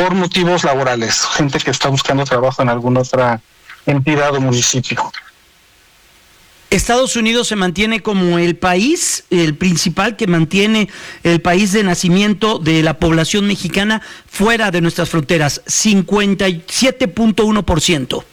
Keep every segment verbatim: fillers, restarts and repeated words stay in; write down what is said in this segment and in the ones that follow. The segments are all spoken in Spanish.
por motivos laborales, gente que está buscando trabajo en alguna otra entidad o municipio. Estados Unidos se mantiene como el país, el principal que mantiene el país de nacimiento de la población mexicana fuera de nuestras fronteras, cincuenta y siete punto uno por ciento.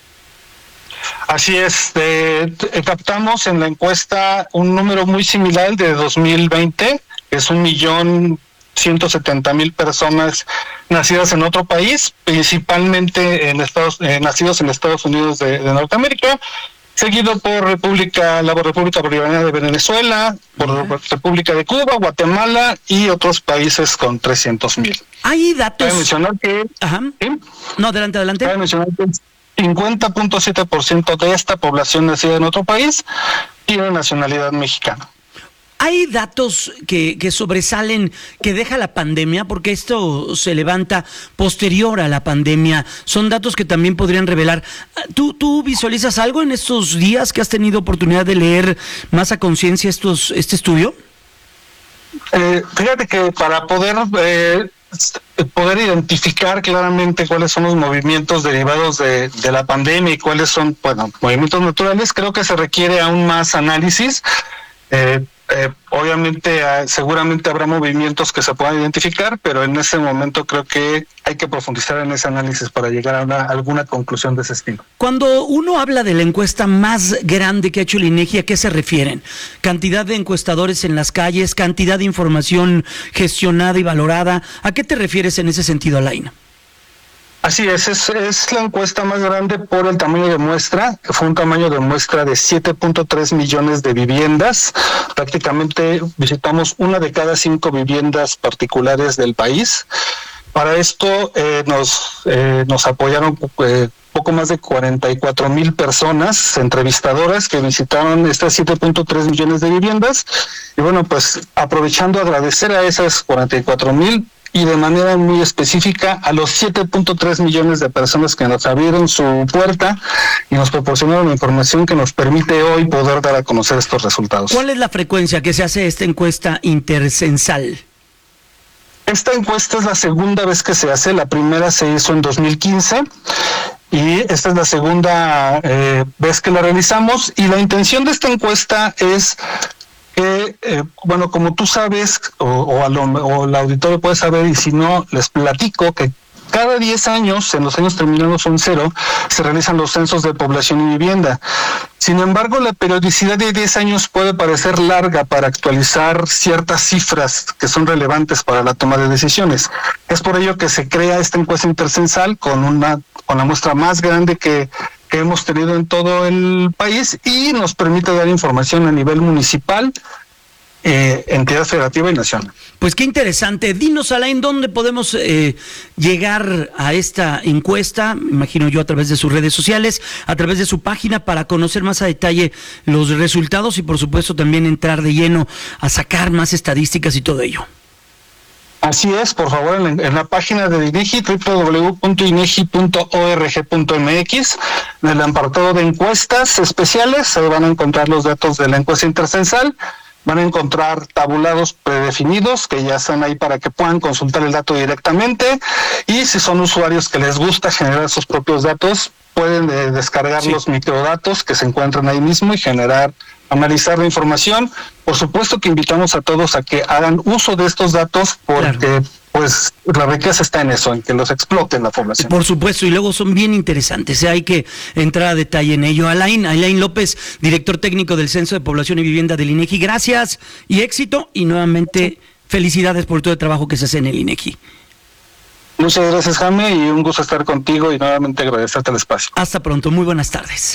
Así es, eh, captamos en la encuesta un número muy similar de dos mil veinte, que es un millón ciento setenta mil personas nacidas en otro país, principalmente en Estados, eh, nacidos en Estados Unidos de, de Norteamérica, seguido por República, la República Bolivariana de Venezuela, por uh-huh. República de Cuba, Guatemala y otros países con trescientos mil. Hay datos. Cabe mencionar que. Ajá. ¿sí? No, adelante, adelante. Cabe mencionar que cincuenta punto siete por ciento de esta población nacida en otro país tiene nacionalidad mexicana. ¿Hay datos que, que sobresalen, que deja la pandemia? Porque esto se levanta posterior a la pandemia. Son datos que también podrían revelar. ¿Tú, tú visualizas algo en estos días que has tenido oportunidad de leer más a conciencia estos este estudio? Eh, fíjate que para poder eh, poder identificar claramente cuáles son los movimientos derivados de, de la pandemia y cuáles son, bueno, movimientos naturales, creo que se requiere aún más análisis. Eh, Eh, obviamente, eh, seguramente habrá movimientos que se puedan identificar, pero en ese momento creo que hay que profundizar en ese análisis para llegar a, una, a alguna conclusión de ese estilo. Cuando uno habla de la encuesta más grande que ha hecho el INEGI, ¿a qué se refieren? ¿Cantidad de encuestadores en las calles? ¿Cantidad de información gestionada y valorada? ¿A qué te refieres en ese sentido, Alain? Así es, es, es la encuesta más grande por el tamaño de muestra. Fue un tamaño de muestra de siete punto tres millones de viviendas. Prácticamente visitamos una de cada cinco viviendas particulares del país. Para esto eh, nos, eh, nos apoyaron eh, poco más de cuarenta y cuatro mil personas entrevistadoras que visitaron estas siete punto tres millones de viviendas. Y bueno, pues aprovechando agradecer a esas cuarenta y cuatro mil y de manera muy específica a los siete punto tres millones de personas que nos abrieron su puerta y nos proporcionaron información que nos permite hoy poder dar a conocer estos resultados. ¿Cuál es la frecuencia que se hace esta encuesta intercensal? Esta encuesta es la segunda vez que se hace, la primera se hizo en dos mil quince y esta es la segunda eh, vez que la realizamos, y la intención de esta encuesta es que, eh, bueno, como tú sabes, o, o, a lo, o el auditorio puede saber, y si no, les platico que cada diez años, en los años terminados en cero, se realizan los censos de población y vivienda. Sin embargo, la periodicidad de diez años puede parecer larga para actualizar ciertas cifras que son relevantes para la toma de decisiones. Es por ello que se crea esta encuesta intercensal con una con la muestra más grande que que hemos tenido en todo el país y nos permite dar información a nivel municipal, eh, entidad federativa y nacional. Pues qué interesante. Dinos, Alain, ¿dónde podemos eh, llegar a esta encuesta? Imagino yo a través de sus redes sociales, a través de su página, para conocer más a detalle los resultados y por supuesto también entrar de lleno a sacar más estadísticas y todo ello. Así es, por favor, en, en la página de INEGI, doble u doble u doble u punto inegi punto org punto m x, en el apartado de encuestas especiales, ahí van a encontrar los datos de la encuesta intercensal, van a encontrar tabulados predefinidos que ya están ahí para que puedan consultar el dato directamente, y si son usuarios que les gusta generar sus propios datos, pueden eh, descargar sí. los microdatos que se encuentran ahí mismo y generar, analizar la información. Por supuesto que invitamos a todos a que hagan uso de estos datos porque claro. pues la riqueza está en eso, en que los exploten la población. Por supuesto, y luego son bien interesantes, ¿eh? Hay que entrar a detalle en ello. Alain, Alain López, director técnico del Censo de Población y Vivienda del INEGI, gracias y éxito, y nuevamente felicidades por todo el trabajo que se hace en el INEGI. Muchas gracias, Jaime, y un gusto estar contigo y nuevamente agradecerte el espacio. Hasta pronto, muy buenas tardes.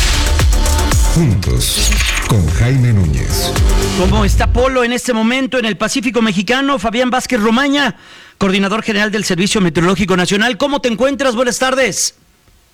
Juntos, con Jaime Núñez. ¿Cómo está Polo en este momento en el Pacífico Mexicano? Fabián Vázquez Romaña, coordinador general del Servicio Meteorológico Nacional. ¿Cómo te encuentras? Buenas tardes.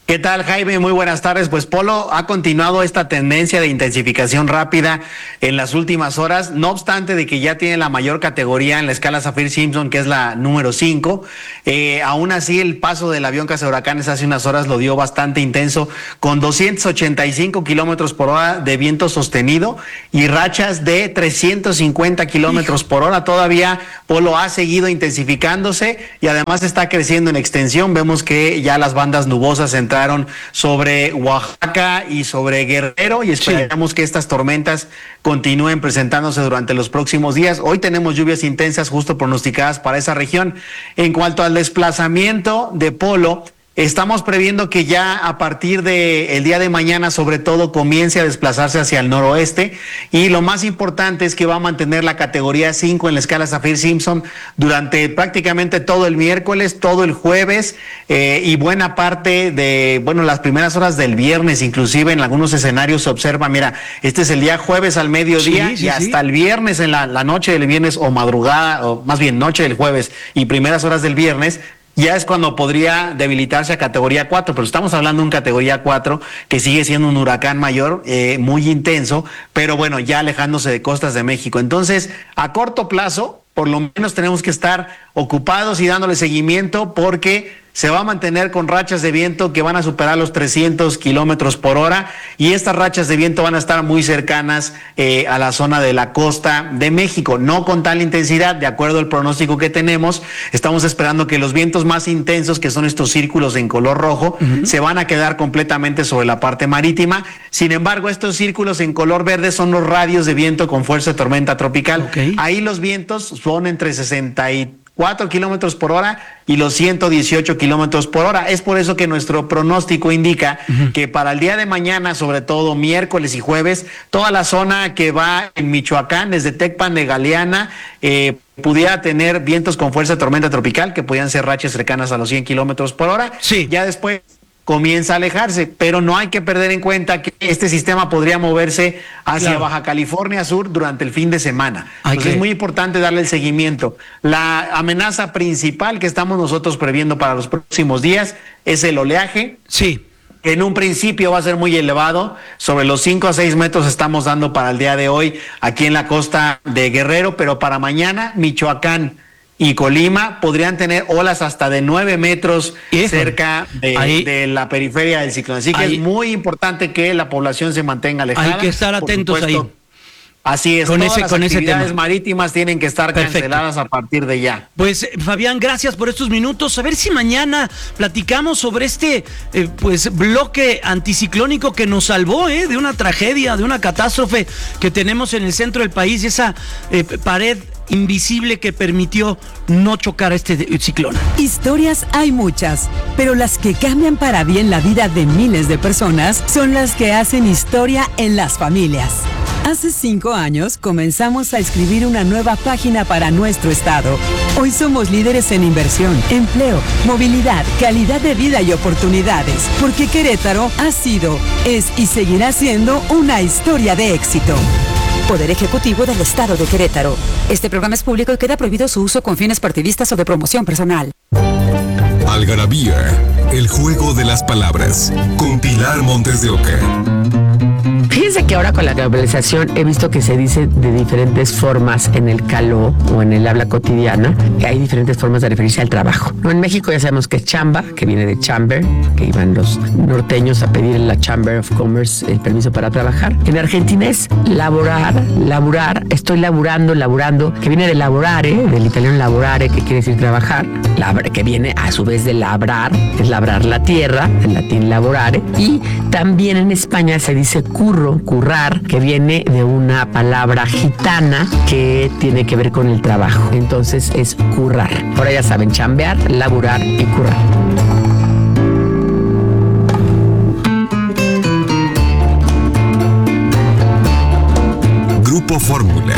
¿Qué tal, Jaime? Muy buenas tardes. Pues Polo ha continuado esta tendencia de intensificación rápida en las últimas horas, no obstante de que ya tiene la mayor categoría en la escala Saffir-Simpson, que es la número cinco. Eh, aún así, el paso del avión cazahuracanes hace unas horas lo dio bastante intenso, con doscientos ochenta y cinco kilómetros por hora de viento sostenido y rachas de trescientos cincuenta kilómetros por hora. Todavía Polo ha seguido intensificándose y además está creciendo en extensión. Vemos que ya las bandas nubosas entraron sobre Oaxaca y sobre Guerrero y esperamos sí. que estas tormentas continúen presentándose durante los próximos días. Hoy tenemos lluvias intensas justo pronosticadas para esa región. En cuanto al desplazamiento de Polo, estamos previendo que ya a partir del día de mañana, sobre todo, comience a desplazarse hacia el noroeste, y lo más importante es que va a mantener la categoría cinco en la escala Saffir-Simpson durante prácticamente todo el miércoles, todo el jueves eh, y buena parte de, bueno, las primeras horas del viernes, inclusive en algunos escenarios se observa, mira, este es el día jueves al mediodía sí, sí, y hasta sí. el viernes en la, la noche del viernes o madrugada, o más bien noche del jueves y primeras horas del viernes, ya es cuando podría debilitarse a categoría cuatro, pero estamos hablando de un categoría cuatro que sigue siendo un huracán mayor, eh, muy intenso, pero bueno, ya alejándose de costas de México. Entonces, a corto plazo, por lo menos tenemos que estar ocupados y dándole seguimiento porque se va a mantener con rachas de viento que van a superar los trescientos kilómetros por hora y estas rachas de viento van a estar muy cercanas eh, a la zona de la costa de México, no con tal intensidad, de acuerdo al pronóstico que tenemos. Estamos esperando que los vientos más intensos, que son estos círculos en color rojo, uh-huh. se van a quedar completamente sobre la parte marítima. Sin embargo, estos círculos en color verde son los radios de viento con fuerza de tormenta tropical. Okay. Ahí los vientos son entre sesenta y cuatro kilómetros por hora y los ciento dieciocho kilómetros por hora. Es por eso que nuestro pronóstico indica uh-huh. que para el día de mañana, sobre todo miércoles y jueves, toda la zona que va en Michoacán, desde Tecpan de Galeana, eh, pudiera tener vientos con fuerza de tormenta tropical, que podían ser rachas cercanas a los cien kilómetros por hora. Sí. Ya después comienza a alejarse, pero no hay que perder en cuenta que este sistema podría moverse hacia claro. Baja California Sur durante el fin de semana. Entonces que... es muy importante darle el seguimiento. La amenaza principal que estamos nosotros previendo para los próximos días es el oleaje. Sí. En un principio va a ser muy elevado, sobre los cinco a seis metros estamos dando para el día de hoy aquí en la costa de Guerrero, pero para mañana Michoacán y Colima podrían tener olas hasta de nueve metros Híjole. cerca de, de la periferia del ciclón. Así que ahí. es muy importante que la población se mantenga alejada. Hay que estar atentos ahí. Así es, con todas ese, las con actividades ese tema. marítimas tienen que estar Perfecto. canceladas a partir de ya. Pues Fabián, gracias por estos minutos. A ver si mañana platicamos sobre este eh, pues bloque anticiclónico que nos salvó eh, de una tragedia, de una catástrofe que tenemos en el centro del país, esa eh, pared invisible que permitió no chocar a este ciclón. Historias hay muchas, pero las que cambian para bien la vida de miles de personas son las que hacen historia en las familias. Hace cinco años comenzamos a escribir una nueva página para nuestro estado. Hoy somos líderes en inversión, empleo, movilidad, calidad de vida y oportunidades, porque Querétaro ha sido, es y seguirá siendo una historia de éxito. Poder Ejecutivo del Estado de Querétaro. Este programa es público y queda prohibido su uso con fines partidistas o de promoción personal. Algarabía, el juego de las palabras, con Pilar Montes de Oca. Fíjense que ahora con la globalización he visto que se dice de diferentes formas en el caló o en el habla cotidiana, que hay diferentes formas de referirse al trabajo. ¿No? En México ya sabemos que es chamba, que viene de chamber, que iban los norteños a pedir en la Chamber of Commerce el permiso para trabajar. En Argentina es laborar, laburar, estoy laburando, laburando, que viene de laborare, del italiano laborare, que quiere decir trabajar, labra, que viene a su vez de labrar, que es labrar la tierra, en latín laborare, y también en España se dice curro, currar, que viene de una palabra gitana que tiene que ver con el trabajo. Entonces es currar. Ahora ya saben, chambear, laburar y currar. Grupo Fórmula.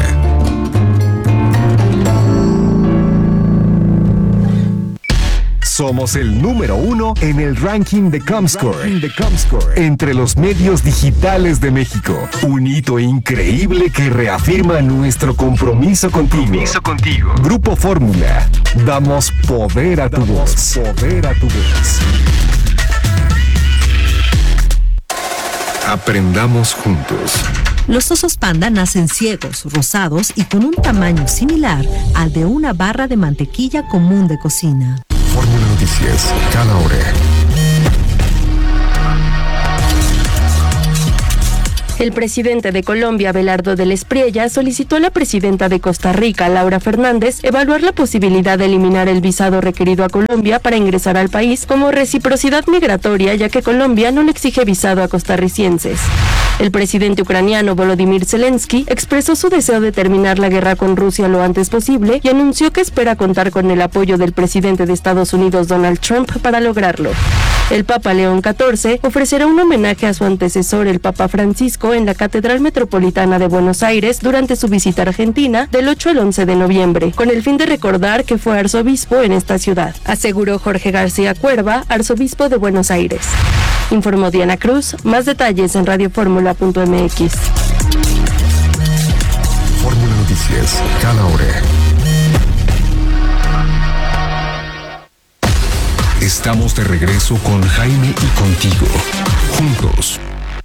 Somos el número uno en el ranking de Comscore, de Comscore entre los medios digitales de México. Un hito increíble que reafirma nuestro compromiso contigo. Compromiso contigo. Grupo Fórmula. Damos poder a tu voz. Poder a tu voz. Aprendamos juntos. Los osos panda nacen ciegos, rosados y con un tamaño similar al de una barra de mantequilla común de cocina. Fórmula Noticias, cada hora. El presidente de Colombia, Abelardo del Espriella, solicitó a la presidenta de Costa Rica, Laura Fernández, evaluar la posibilidad de eliminar el visado requerido a Colombia para ingresar al país como reciprocidad migratoria, ya que Colombia no le exige visado a costarricenses. El presidente ucraniano Volodymyr Zelensky expresó su deseo de terminar la guerra con Rusia lo antes posible y anunció que espera contar con el apoyo del presidente de Estados Unidos, Donald Trump, para lograrlo. El Papa León catorce ofrecerá un homenaje a su antecesor, el Papa Francisco, en la Catedral Metropolitana de Buenos Aires durante su visita a Argentina del ocho al once de noviembre, con el fin de recordar que fue arzobispo en esta ciudad, aseguró Jorge García Cuerva, arzobispo de Buenos Aires. Informó Diana Cruz. Más detalles en radioformula punto m x. Fórmula Noticias, cada hora. Estamos de regreso con Jaime y contigo, juntos.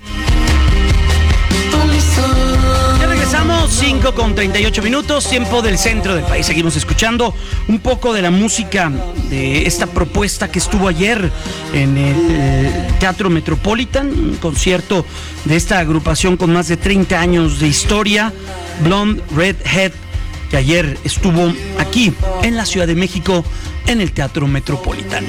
Ya regresamos, cinco con treinta y ocho minutos, tiempo del centro del país. Seguimos escuchando un poco de la música de esta propuesta que estuvo ayer en el Teatro Metropolitan, un concierto de esta agrupación con más de treinta años de historia, Blonde Redhead, que ayer estuvo aquí en la Ciudad de México en el Teatro Metropolitan.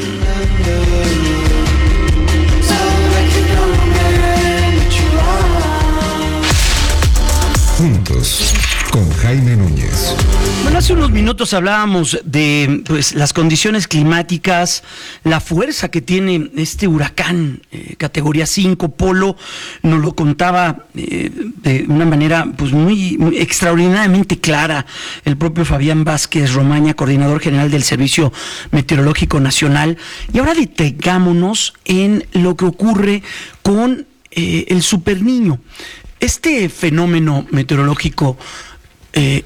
Juntos, con Jaime Núñez. Bueno, hace unos minutos hablábamos de pues, las condiciones climáticas, la fuerza que tiene este huracán eh, categoría cinco, Polo. Nos lo contaba eh, de una manera pues muy, muy extraordinariamente clara el propio Fabián Vázquez Romaña, coordinador general del Servicio Meteorológico Nacional. Y ahora detengámonos en lo que ocurre con eh, el superniño. Este fenómeno meteorológico eh,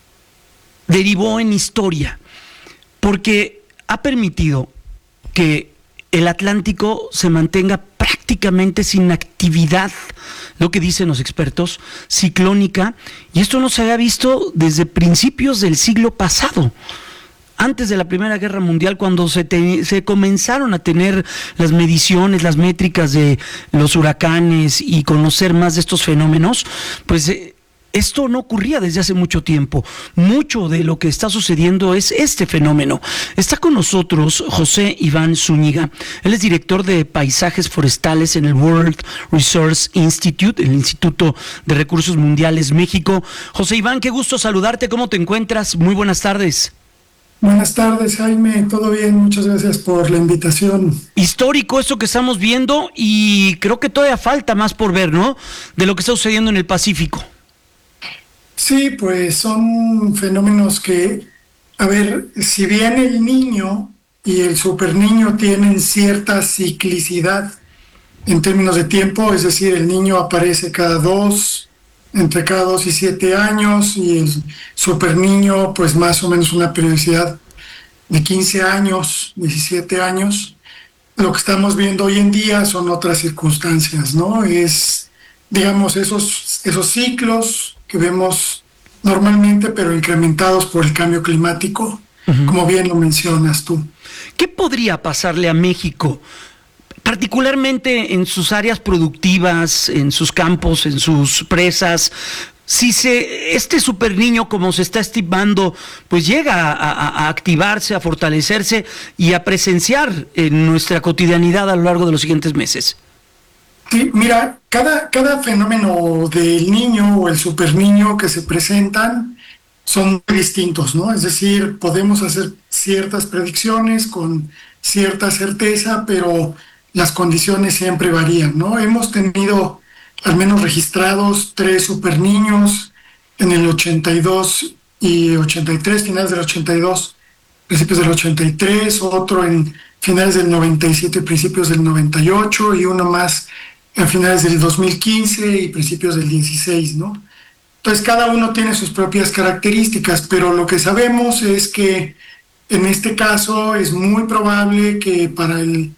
derivó en historia porque ha permitido que el Atlántico se mantenga prácticamente sin actividad, lo que dicen los expertos, ciclónica, y esto no se había visto desde principios del siglo pasado. Antes de la Primera Guerra Mundial, cuando se, te, se comenzaron a tener las mediciones, las métricas de los huracanes y conocer más de estos fenómenos, pues eh, esto no ocurría desde hace mucho tiempo. Mucho de lo que está sucediendo es este fenómeno. Está con nosotros José Iván Zúñiga. Él es director de Paisajes Forestales en el World Resource Institute, el Instituto de Recursos Mundiales México. José Iván, qué gusto saludarte. ¿Cómo te encuentras? Muy buenas tardes. Buenas tardes, Jaime, todo bien, muchas gracias por la invitación. Histórico esto que estamos viendo y creo que todavía falta más por ver, ¿no? De lo que está sucediendo en el Pacífico. Sí, pues son fenómenos que, a ver, si bien el niño y el superniño tienen cierta ciclicidad en términos de tiempo, es decir, el niño aparece cada dos, entre cada dos y siete años, y el superniño, pues más o menos una periodicidad de quince años, diecisiete años. Lo que estamos viendo hoy en día son otras circunstancias, ¿no? Es, digamos, esos, esos ciclos que vemos normalmente, pero incrementados por el cambio climático, uh-huh. como bien lo mencionas tú. ¿Qué podría pasarle a México, particularmente en sus áreas productivas, en sus campos, en sus presas, si se este superniño, como se está estimando, pues llega a, a, a activarse, a fortalecerse y a presenciar en nuestra cotidianidad a lo largo de los siguientes meses? Sí, mira, cada, cada fenómeno del niño o el superniño que se presentan son muy distintos, ¿no? Es decir, podemos hacer ciertas predicciones con cierta certeza, pero las condiciones siempre varían, ¿no? Hemos tenido al menos registrados tres superniños en el ochenta y dos y ochenta y tres, finales del ochenta y dos, principios del ochenta y tres, otro en finales del noventa y siete, principios del noventa y ocho, y uno más en finales del dos mil quince y principios del dieciséis, ¿no? Entonces cada uno tiene sus propias características, pero lo que sabemos es que en este caso es muy probable que para el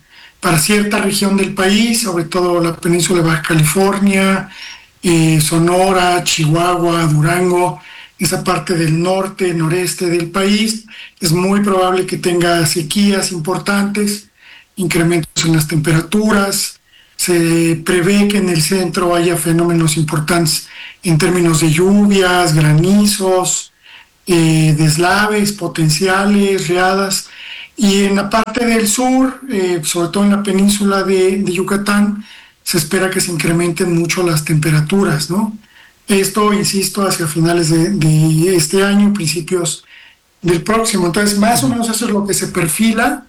para cierta región del país, sobre todo la península de Baja California, eh, Sonora, Chihuahua, Durango, esa parte del norte, noreste del país, es muy probable que tenga sequías importantes, incrementos en las temperaturas. Se prevé que en el centro haya fenómenos importantes en términos de lluvias, granizos, eh, deslaves potenciales, riadas. Y en la parte del sur, eh, sobre todo en la península de, de Yucatán, se espera que se incrementen mucho las temperaturas, ¿no? Esto, insisto, hacia finales de, de este año, principios del próximo. Entonces, más o menos eso es lo que se perfila,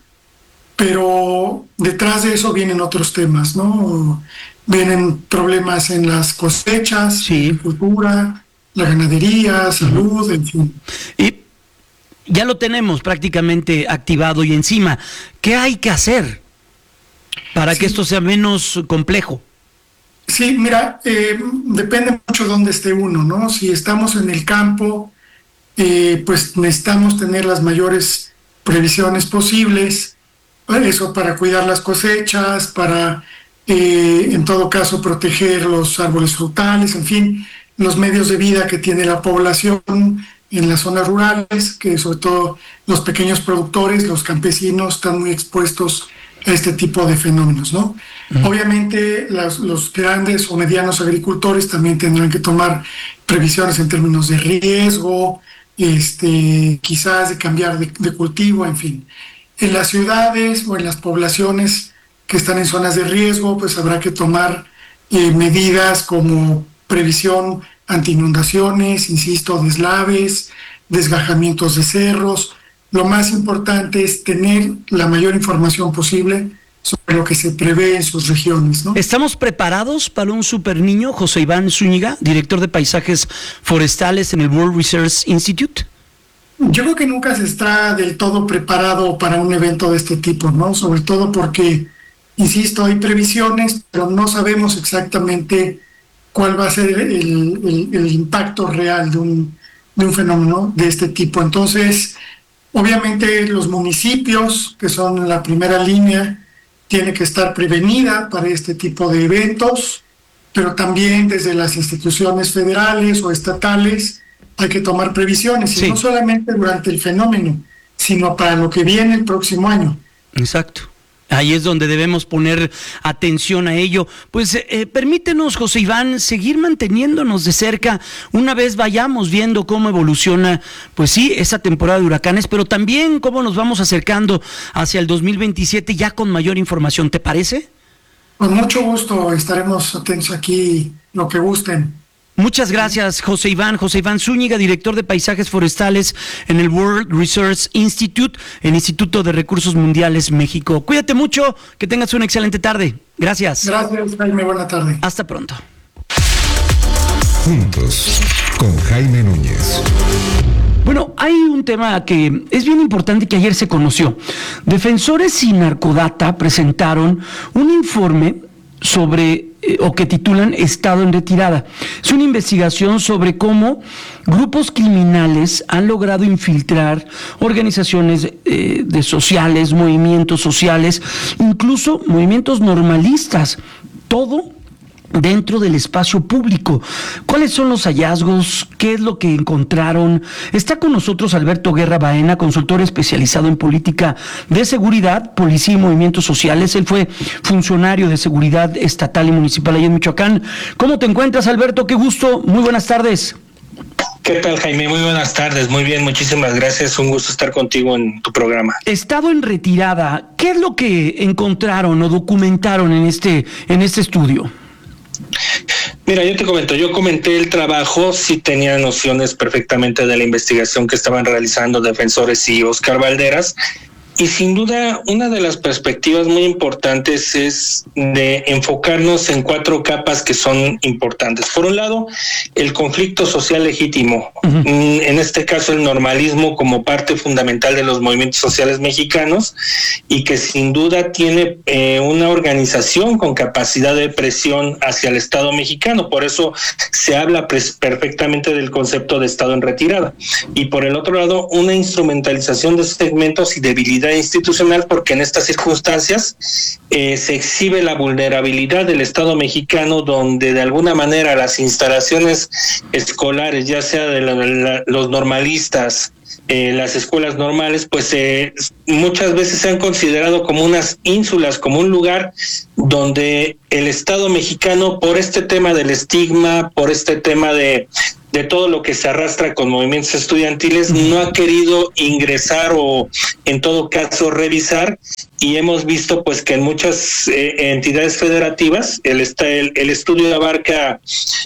pero detrás de eso vienen otros temas, ¿no? Vienen problemas en las cosechas, sí, agricultura, la ganadería, salud, en fin. Y ya lo tenemos prácticamente activado y encima. ¿Qué hay que hacer para sí. que esto sea menos complejo? Sí, mira, eh, depende mucho de dónde esté uno, ¿no? Si estamos en el campo, eh, pues necesitamos tener las mayores previsiones posibles, eso para cuidar las cosechas, para, eh, en todo caso, proteger los árboles frutales, en fin, los medios de vida que tiene la población en las zonas rurales, que sobre todo los pequeños productores, los campesinos, están muy expuestos a este tipo de fenómenos, ¿no? Uh-huh. Obviamente las, los grandes o medianos agricultores también tendrán que tomar previsiones en términos de riesgo, este, quizás de cambiar de, de cultivo, en fin. En las ciudades o en las poblaciones que están en zonas de riesgo, pues habrá que tomar eh, medidas como previsión ante inundaciones, insisto, deslaves, desgajamientos de cerros. Lo más importante es tener la mayor información posible sobre lo que se prevé en sus regiones, ¿no? ¿Estamos preparados para un super niño? José Iván Zúñiga, director de paisajes forestales en el World Resource Institute. Yo creo que nunca se está del todo preparado para un evento de este tipo, ¿no? Sobre todo porque, insisto, hay previsiones, pero no sabemos exactamente cuál va a ser el, el, el impacto real de un, de un fenómeno de este tipo. Entonces, obviamente los municipios, que son la primera línea, tienen que estar prevenida para este tipo de eventos, pero también desde las instituciones federales o estatales hay que tomar previsiones, sí. y no solamente durante el fenómeno, sino para lo que viene el próximo año. Exacto. Ahí es donde debemos poner atención a ello. Pues eh, permítenos, José Iván, seguir manteniéndonos de cerca una vez vayamos viendo cómo evoluciona, pues sí, esa temporada de huracanes, pero también cómo nos vamos acercando hacia el dos mil veintisiete ya con mayor información. ¿Te parece? Con mucho gusto, estaremos atentos aquí, lo que gusten. Muchas gracias, José Iván. José Iván Zúñiga, director de paisajes forestales en el World Resource Institute, el Instituto de Recursos Mundiales México. Cuídate mucho, que tengas una excelente tarde. Gracias. Gracias, Jaime. Buena tarde. Hasta pronto. Juntos, con Jaime Núñez. Bueno, hay un tema que es bien importante que ayer se conoció. Defensores y Narcodata presentaron un informe sobre, eh, o que titulan Estado en Retirada. Es una investigación sobre cómo grupos criminales han logrado infiltrar organizaciones eh, de sociales, movimientos sociales, incluso movimientos normalistas, todo dentro del espacio público. ¿Cuáles son los hallazgos? ¿Qué es lo que encontraron? Está con nosotros Alberto Guerra Baena, consultor especializado en política de seguridad, policía y movimientos sociales. Él fue funcionario de seguridad estatal y municipal allá en Michoacán. ¿Cómo te encuentras, Alberto? Qué gusto. Muy buenas tardes. ¿Qué tal, Jaime? Muy buenas tardes. Muy bien, muchísimas gracias. Un gusto estar contigo en tu programa. Estado en Retirada. ¿Qué es lo que encontraron o documentaron en este, en este estudio? Mira, yo te comento, yo comenté el trabajo, sí tenía nociones perfectamente de la investigación que estaban realizando Defensores y Oscar Valderas, y sin duda una de las perspectivas muy importantes es de enfocarnos en cuatro capas que son importantes. Por un lado, el conflicto social legítimo, uh-huh. en este caso el normalismo como parte fundamental de los movimientos sociales mexicanos, y que sin duda tiene eh, una organización con capacidad de presión hacia el Estado mexicano. Por eso se habla pres- perfectamente del concepto de Estado en retirada. Y por el otro lado, una instrumentalización de segmentos y debilidades inestabilidad institucional, porque en estas circunstancias eh, se exhibe la vulnerabilidad del Estado mexicano, donde de alguna manera las instalaciones escolares, ya sea de la, la, los normalistas, Eh, las escuelas normales, pues eh, muchas veces se han considerado como unas ínsulas, como un lugar donde el Estado mexicano, por este tema del estigma, por este tema de, de todo lo que se arrastra con movimientos estudiantiles, no ha querido ingresar o en todo caso revisar, y hemos visto pues que en muchas eh, entidades federativas el, el, el estudio abarca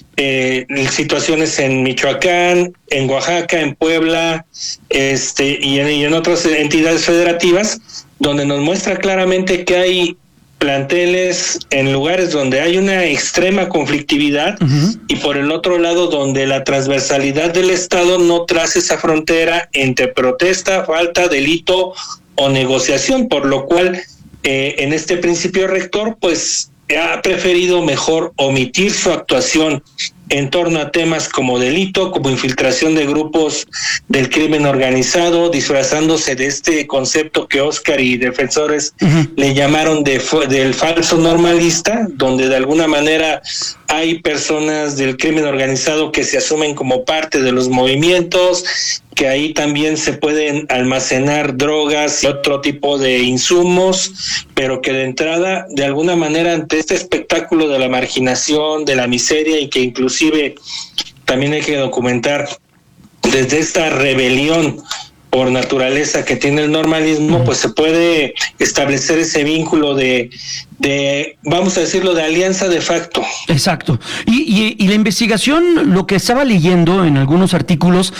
eh, situaciones en Michoacán, en Oaxaca, en Puebla, este y en, y en otras entidades federativas, donde nos muestra claramente que hay planteles en lugares donde hay una extrema conflictividad, uh-huh, y por el otro lado donde la transversalidad del Estado no traza esa frontera entre protesta, falta, delito o negociación, por lo cual eh, en este principio rector pues ha preferido mejor omitir su actuación en torno a temas como delito, como infiltración de grupos del crimen organizado, disfrazándose de este concepto que Oscar y defensores uh-huh. le llamaron de, del falso normalista, donde de alguna manera hay personas del crimen organizado que se asumen como parte de los movimientos, que ahí también se pueden almacenar drogas y otro tipo de insumos, pero que de entrada, de alguna manera, ante este espectáculo de la marginación, de la miseria, y que inclusive también hay que documentar desde esta rebelión por naturaleza que tiene el normalismo, pues se puede establecer ese vínculo de, de vamos a decirlo, de alianza de facto. Exacto. Y, y, y la investigación, lo que estaba leyendo en algunos artículos,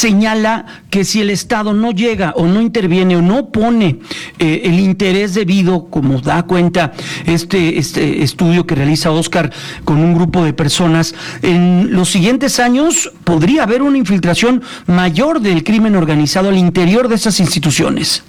señala que si el Estado no llega o no interviene o no pone eh, el interés debido, como da cuenta este, este estudio que realiza Oscar con un grupo de personas, en los siguientes años podría haber una infiltración mayor del crimen organizado al interior de esas instituciones.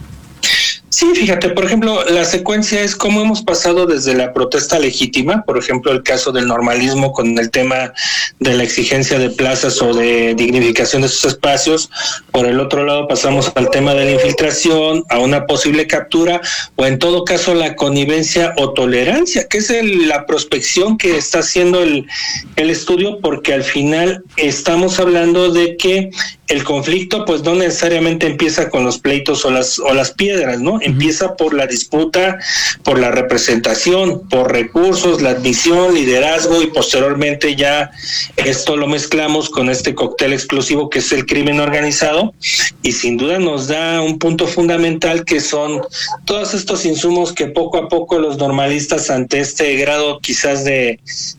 Sí, fíjate, por ejemplo, la secuencia es cómo hemos pasado desde la protesta legítima, por ejemplo, el caso del normalismo con el tema de la exigencia de plazas o de dignificación de sus espacios. Por el otro lado pasamos al tema de la infiltración, a una posible captura, o en todo caso la connivencia o tolerancia, que es el, la prospección que está haciendo el, el estudio, porque al final estamos hablando de que el conflicto pues no necesariamente empieza con los pleitos o las o las piedras, ¿no? Empieza por la disputa, por la representación, por recursos, la admisión, liderazgo, y posteriormente ya esto lo mezclamos con este cóctel explosivo que es el crimen organizado, y sin duda nos da un punto fundamental que son todos estos insumos que poco a poco los normalistas, ante este grado quizás de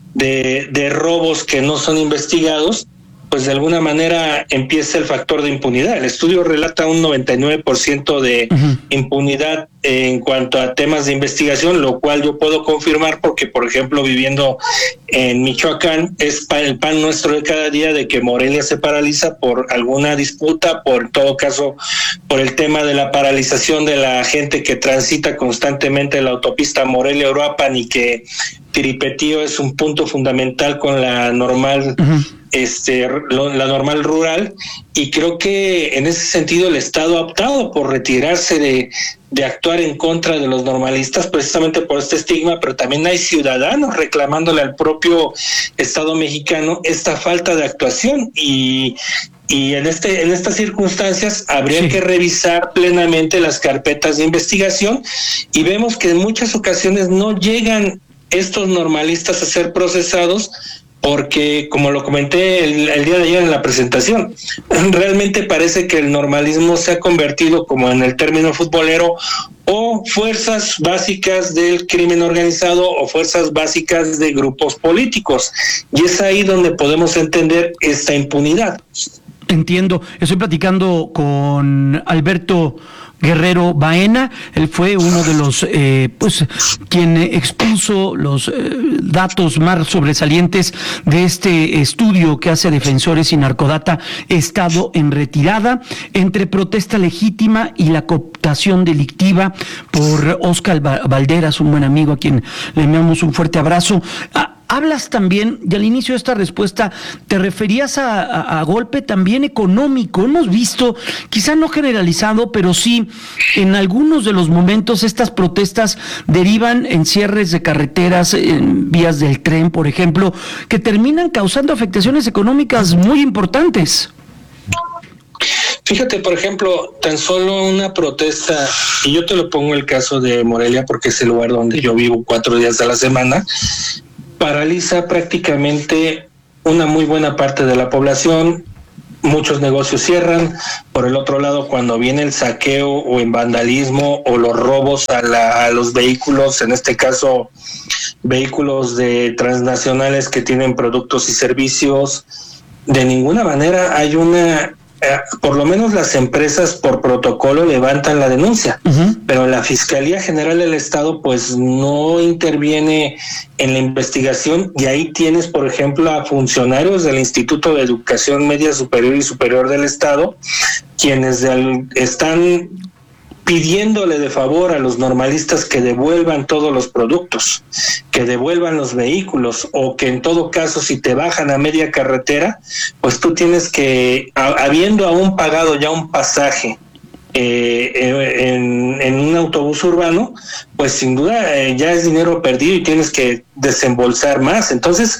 de, de robos que no son investigados, pues de alguna manera empieza el factor de impunidad. El estudio relata un noventa y nueve por ciento de uh-huh. impunidad en cuanto a temas de investigación, lo cual yo puedo confirmar porque, por ejemplo, viviendo en Michoacán, es el pan nuestro de cada día de que Morelia se paraliza por alguna disputa, por en todo caso, por el tema de la paralización de la gente que transita constantemente la autopista Morelia-Uruapan, y que Tiripetío es un punto fundamental con la normal uh-huh. este la normal rural, y creo que en ese sentido el Estado ha optado por retirarse de, de actuar en contra de los normalistas precisamente por este estigma, pero también hay ciudadanos reclamándole al propio Estado mexicano esta falta de actuación, y y en este en estas circunstancias habría sí. que revisar plenamente las carpetas de investigación, y vemos que en muchas ocasiones no llegan estos normalistas a ser procesados porque, como lo comenté el, el día de ayer en la presentación, realmente parece que el normalismo se ha convertido, como en el término futbolero, o fuerzas básicas del crimen organizado o fuerzas básicas de grupos políticos, y es ahí donde podemos entender esta impunidad. Entiendo, estoy platicando con Alberto Guerrero Baena. Él fue uno de los, eh, pues, quien expuso los eh, datos más sobresalientes de este estudio que hace Defensores y Narcodata, Estado en Retirada, entre protesta legítima y la cooptación delictiva, por Oscar Valderas, un buen amigo a quien le enviamos un fuerte abrazo. Ah, hablas también, y al inicio de esta respuesta te referías a, a, a golpe también económico. Hemos visto, quizá no generalizado, pero sí en algunos de los momentos estas protestas derivan en cierres de carreteras, en vías del tren, por ejemplo, que terminan causando afectaciones económicas muy importantes. Fíjate, por ejemplo, tan solo una protesta, y yo te lo pongo el caso de Morelia porque es el lugar donde yo vivo cuatro días a la semana, paraliza prácticamente una muy buena parte de la población. Muchos negocios cierran. Por el otro lado, cuando viene el saqueo o el vandalismo o los robos a, la, a los vehículos, en este caso vehículos de transnacionales que tienen productos y servicios, de ninguna manera hay una... Eh, por lo menos las empresas por protocolo levantan la denuncia, uh-huh. pero la Fiscalía General del Estado pues no interviene en la investigación, y ahí tienes, por ejemplo, a funcionarios del Instituto de Educación Media Superior y Superior del Estado, quienes del, están pidiéndole de favor a los normalistas que devuelvan todos los productos, que devuelvan los vehículos, o que en todo caso si te bajan a media carretera, pues tú tienes que, habiendo aún pagado ya un pasaje eh, en, en un autobús urbano, pues sin duda eh, ya es dinero perdido y tienes que desembolsar más. Entonces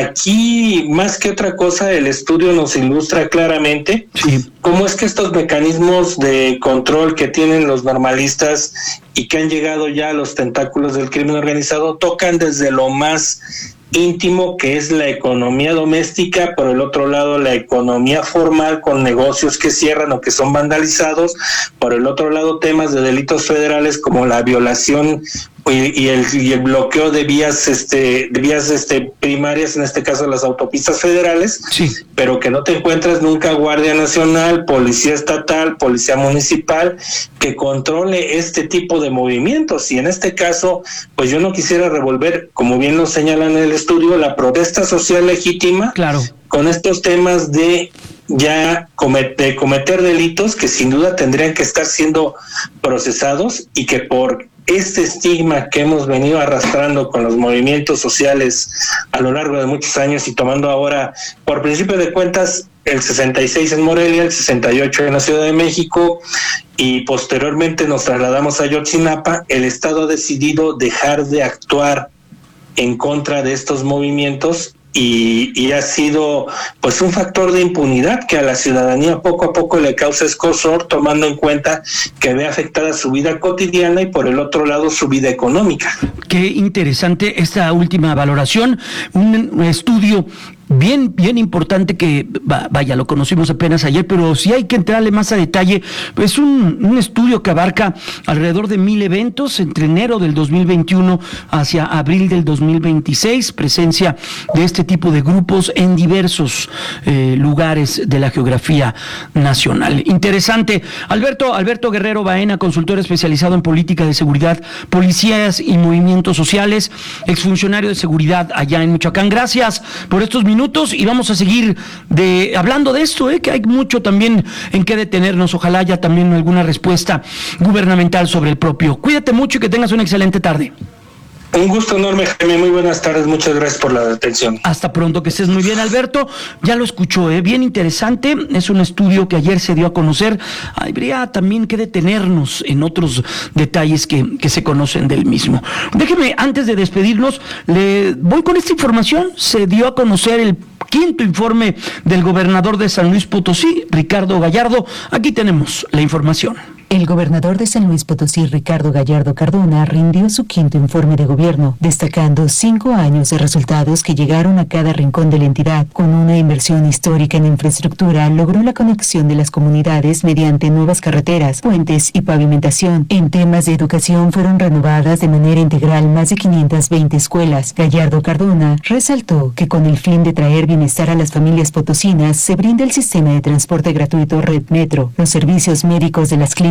aquí más que otra cosa el estudio nos ilustra claramente sí. cómo es que estos mecanismos de control que tienen los normalistas y que han llegado ya a los tentáculos del crimen organizado tocan desde lo más íntimo, que es la economía doméstica, por el otro lado la economía formal con negocios que cierran o que son vandalizados, por el otro lado temas de delitos federales como la violación y, y, el, y el bloqueo de vías este de vías este primarias, en este caso las autopistas federales, sí. pero que no te encuentras nunca Guardia Nacional, Policía Estatal, Policía Municipal que controle este tipo de movimientos. Y en este caso, pues yo no quisiera revolver, como bien lo señalan en el estudio, la protesta social legítima claro. con estos temas de ya cometer, cometer delitos que sin duda tendrían que estar siendo procesados, y que por este estigma que hemos venido arrastrando con los movimientos sociales a lo largo de muchos años, y tomando ahora por principio de cuentas el sesenta y seis en Morelia, el sesenta y ocho en la Ciudad de México, y posteriormente nos trasladamos a Ayotzinapa, el Estado ha decidido dejar de actuar en contra de estos movimientos, y, y ha sido pues un factor de impunidad que a la ciudadanía poco a poco le causa escozor, tomando en cuenta que ve afectada su vida cotidiana y por el otro lado su vida económica. Qué interesante esta última valoración, un, un estudio bien, bien importante que, vaya, lo conocimos apenas ayer, pero sí hay que entrarle más a detalle. Es un, un estudio que abarca alrededor de mil eventos entre enero del dos mil veintiuno hacia abril del dos mil veintiséis, presencia de este tipo de grupos en diversos eh, lugares de la geografía nacional. Interesante. Alberto, Alberto Guerrero Baena, consultor especializado en política de seguridad, policías y movimientos sociales, exfuncionario de seguridad allá en Michoacán. Gracias por estos minutos. Y vamos a seguir de hablando de esto, ¿eh? que hay mucho también en qué detenernos. Ojalá haya también alguna respuesta gubernamental sobre el propio. Cuídate mucho y que tengas una excelente tarde. Un gusto enorme, Jaime. Muy buenas tardes. Muchas gracias por la atención. Hasta pronto, que estés muy bien, Alberto. Ya lo escuchó, ¿eh? Bien interesante. Es un estudio que ayer se dio a conocer. Habría también que detenernos en otros detalles que, que se conocen del mismo. Déjeme, antes de despedirnos, le voy con esta información. Se dio a conocer el quinto informe del gobernador de San Luis Potosí, Ricardo Gallardo. Aquí tenemos la información. El gobernador de San Luis Potosí, Ricardo Gallardo Cardona, rindió su quinto informe de gobierno, destacando cinco años de resultados que llegaron a cada rincón de la entidad. Con una inversión histórica en infraestructura, logró la conexión de las comunidades mediante nuevas carreteras, puentes y pavimentación. En temas de educación fueron renovadas de manera integral más de quinientas veinte escuelas. Gallardo Cardona resaltó que con el fin de traer bienestar a las familias potosinas, se brinda el sistema de transporte gratuito Red Metro, los servicios médicos de las clínicas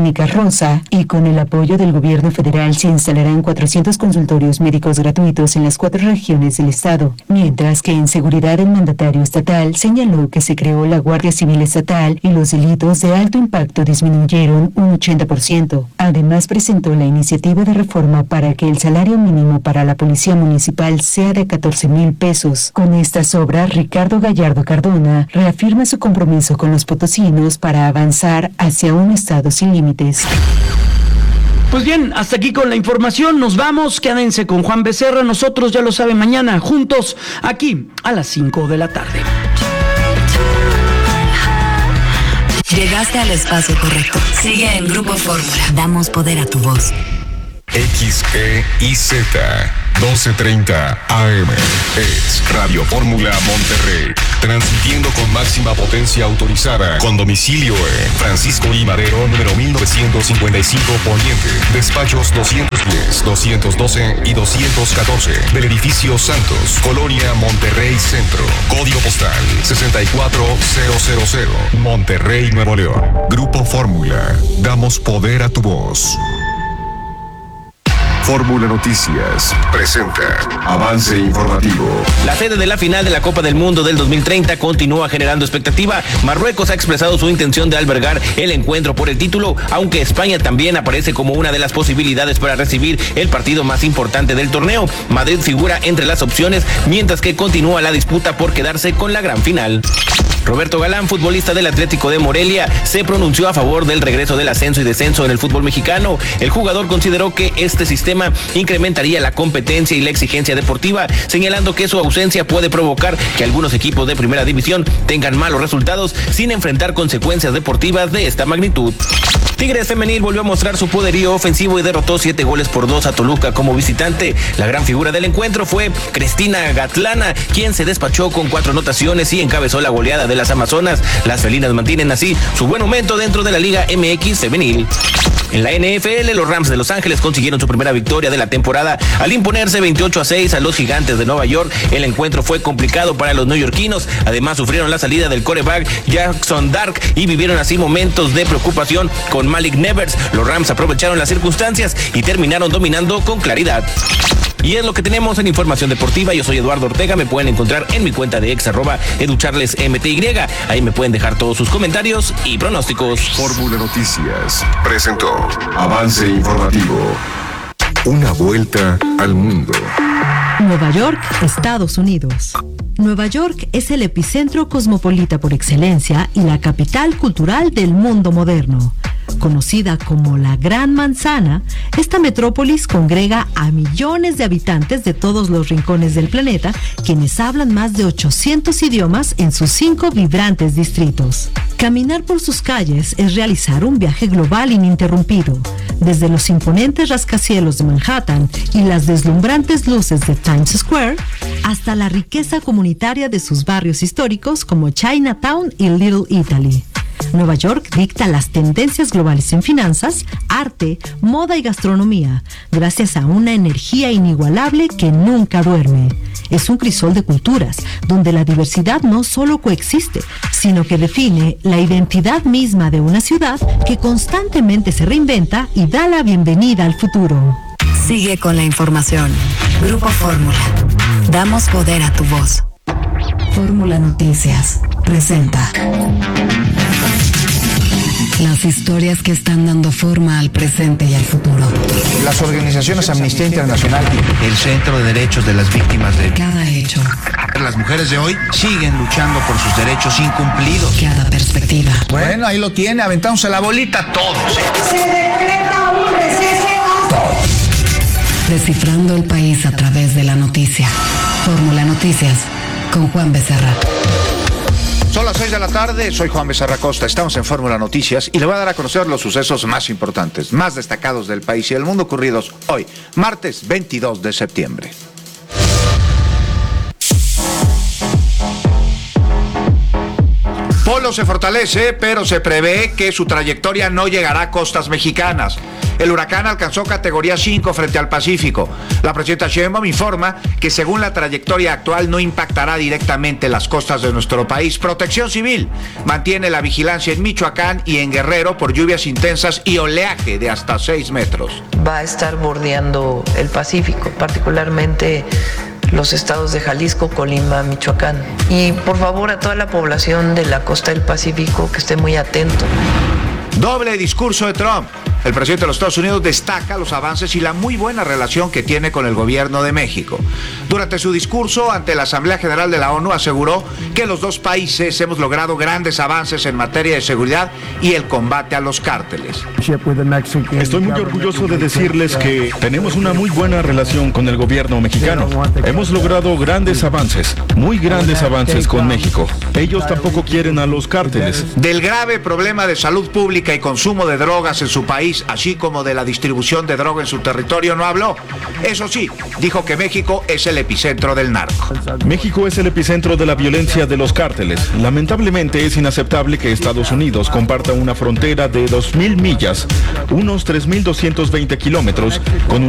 Clínicas Rosa, y con el apoyo del gobierno federal se instalarán cuatrocientos consultorios médicos gratuitos en las cuatro regiones del estado, mientras que en seguridad el mandatario estatal señaló que se creó la Guardia Civil Estatal y los delitos de alto impacto disminuyeron un ochenta por ciento. Además, presentó la iniciativa de reforma para que el salario mínimo para la policía municipal sea de catorce mil pesos. Con estas obras, Ricardo Gallardo Cardona reafirma su compromiso con los potosinos para avanzar hacia un estado sin límites. Pues bien, hasta aquí con la información, nos vamos, quédense con Juan Becerra, nosotros ya lo saben, mañana juntos aquí a las cinco de la tarde. Llegaste al espacio correcto. Sigue en Grupo Fórmula. Damos poder a tu voz. X E I Z doce treinta A M es Radio Fórmula Monterrey, transmitiendo con máxima potencia autorizada, con domicilio en Francisco I. Madero, número mil novecientos cincuenta y cinco Poniente, despachos doscientos diez, doscientos doce y doscientos catorce, del edificio Santos, Colonia Monterrey Centro, código postal sesenta y cuatro mil, Monterrey, Nuevo León. Grupo Fórmula, damos poder a tu voz. Fórmula Noticias presenta avance informativo. La sede de la final de la Copa del Mundo del dos mil treinta continúa generando expectativa. Marruecos ha expresado su intención de albergar el encuentro por el título, aunque España también aparece como una de las posibilidades para recibir el partido más importante del torneo. Madrid figura entre las opciones, mientras que continúa la disputa por quedarse con la gran final. Roberto Galán, futbolista del Atlético de Morelia, se pronunció a favor del regreso del ascenso y descenso en el fútbol mexicano. El jugador consideró que este sistema incrementaría la competencia y la exigencia deportiva, señalando que su ausencia puede provocar que algunos equipos de primera división tengan malos resultados sin enfrentar consecuencias deportivas de esta magnitud. Tigres Femenil volvió a mostrar su poderío ofensivo y derrotó siete goles por dos a Toluca como visitante. La gran figura del encuentro fue Cristina Gatlana, quien se despachó con cuatro anotaciones y encabezó la goleada de las Amazonas. Las felinas mantienen así su buen momento dentro de la Liga M X Femenil. En la N F L, los Rams de Los Ángeles consiguieron su primera victoria de la temporada al imponerse veintiocho a seis a los Gigantes de Nueva York. El encuentro fue complicado para los neoyorquinos. Además, sufrieron la salida del quarterback Jackson Dark y vivieron así momentos de preocupación con Malik Nevers. Los Rams aprovecharon las circunstancias y terminaron dominando con claridad. Y es lo que tenemos en Información Deportiva. Yo soy Eduardo Ortega, me pueden encontrar en mi cuenta de ex arroba educharlesmty. Ahí me pueden dejar todos sus comentarios y pronósticos. Fórmula Noticias presentó avance informativo. Una vuelta al mundo. Nueva York, Estados Unidos. Nueva York es el epicentro cosmopolita por excelencia y la capital cultural del mundo moderno. Conocida como la Gran Manzana, esta metrópolis congrega a millones de habitantes de todos los rincones del planeta, quienes hablan más de ochocientos idiomas en sus cinco vibrantes distritos. Caminar por sus calles es realizar un viaje global ininterrumpido, desde los imponentes rascacielos de Manhattan y las deslumbrantes luces de Times Square, hasta la riqueza comunitaria de sus barrios históricos como Chinatown y Little Italy. Nueva York dicta las tendencias globales en finanzas, arte, moda y gastronomía, gracias a una energía inigualable que nunca duerme. Es un crisol de culturas, donde la diversidad no solo coexiste, sino que define la identidad misma de una ciudad que constantemente se reinventa y da la bienvenida al futuro. Sigue con la información. Grupo Fórmula. Damos poder a tu voz. Fórmula Noticias presenta las historias que están dando forma al presente y al futuro. Las organizaciones Amnistía Internacional, el Centro de Derechos de las Víctimas de cada hecho. Las mujeres de hoy siguen luchando por sus derechos incumplidos. Cada perspectiva. Bueno, ahí lo tiene, aventándose la bolita todos. Se decreta un receso. Todos. Descifrando el país a través de la noticia. Fórmula Noticias con Juan Becerra. Son las seis de la tarde, soy Juan Becerra Costa, estamos en Fórmula Noticias y le voy a dar a conocer los sucesos más importantes, más destacados del país y del mundo ocurridos hoy, martes veintidós de septiembre. Polo se fortalece, pero se prevé que su trayectoria no llegará a costas mexicanas. El huracán alcanzó categoría cinco frente al Pacífico. La presidenta Sheinbaum informa que según la trayectoria actual no impactará directamente las costas de nuestro país. Protección Civil mantiene la vigilancia en Michoacán y en Guerrero por lluvias intensas y oleaje de hasta seis metros. Va a estar bordeando el Pacífico, particularmente los estados de Jalisco, Colima, Michoacán. Y por favor a toda la población de la costa del Pacífico que esté muy atento. Doble discurso de Trump. El presidente de los Estados Unidos destaca los avances y la muy buena relación que tiene con el gobierno de México. Durante su discurso ante la Asamblea General de la ONU aseguró que los dos países hemos logrado grandes avances en materia de seguridad y el combate a los cárteles. Estoy muy orgulloso de decirles que tenemos una muy buena relación con el gobierno mexicano. Hemos logrado grandes avances, muy grandes avances con México. Ellos tampoco quieren a los cárteles. Del grave problema de salud pública y consumo de drogas en su país, así como de la distribución de droga en su territorio, no habló. Eso sí, dijo que México es el epicentro del narco. México es el epicentro de la violencia de los cárteles. Lamentablemente es inaceptable que Estados Unidos comparta una frontera de dos mil millas, unos tres mil doscientos veinte kilómetros, con un